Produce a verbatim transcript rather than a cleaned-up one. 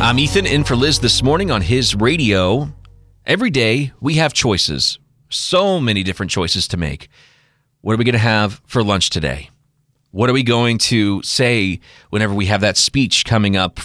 I'm Ethan, in for Liz this morning on his radio. Every day, we have choices. So many different choices to make. What are we going to have for lunch today? What are we going to say whenever we have that speech coming up